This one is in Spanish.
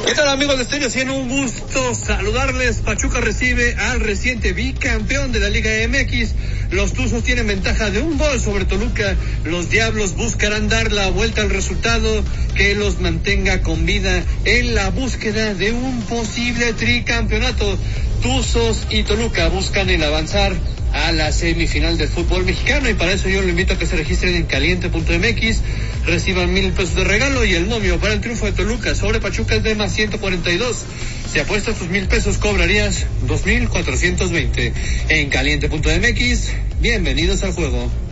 ¿Qué tal, amigos de Estéreo 100? Un gusto saludarles. Pachuca recibe al reciente bicampeón de la Liga MX. Los Tuzos tienen ventaja de 1 gol sobre Toluca. Los Diablos buscarán dar la vuelta al resultado que los mantenga con vida en la búsqueda de un posible tricampeonato. Tuzos y Toluca buscan el avanzar a la semifinal del fútbol mexicano, y para eso yo lo invito a que se registren en caliente.mx, reciban 1,000 pesos de regalo, y el momio para el triunfo de Toluca sobre Pachuca es de más 142. Si apuestas tus 1,000 pesos cobrarías 2,420. En caliente.mx, bienvenidos al juego.